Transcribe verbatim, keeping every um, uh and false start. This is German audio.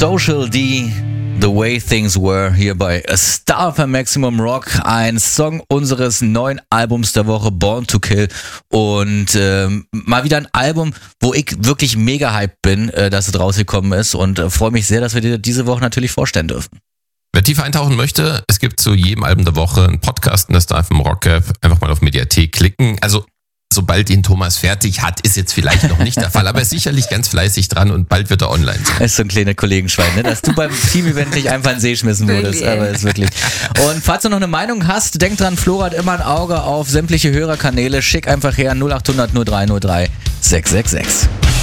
Social D, The Way Things Were, hier bei A Star für Maximum Rock, ein Song unseres neuen Albums der Woche, Born to Kill, und ähm, mal wieder ein Album, wo ich wirklich mega hyped bin, äh, dass es rausgekommen ist, und äh, freue mich sehr, dass wir dir diese Woche natürlich vorstellen dürfen. Wer tiefer eintauchen möchte, es gibt zu jedem Album der Woche einen Podcast in der Star F M Rock App. Einfach mal auf Mediathek klicken. Also sobald ihn Thomas fertig hat, ist jetzt vielleicht noch nicht der Fall, aber er ist sicherlich ganz fleißig dran und bald wird er online sein. Das ist so ein kleiner Kollegenschwein, ne? Dass du beim Team-Event nicht einfach in den See schmissen wurdest, aber ist wirklich. Und falls du noch eine Meinung hast, denk dran, Flora hat immer ein Auge auf sämtliche Hörerkanäle. Schick einfach her null acht hundert null drei null drei sechs sechs sechs.